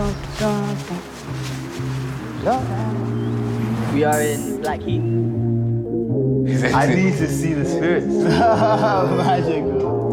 We are in Blackheath. I need to see the spirits. Magic.